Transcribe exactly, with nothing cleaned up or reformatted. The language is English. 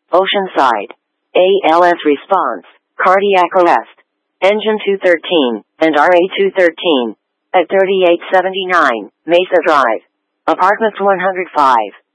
Oceanside. A L S response, cardiac arrest. Engine two thirteen, and R A two thirteen. At thirty-eight seventy-nine, Mesa Drive. Apartment one hundred five.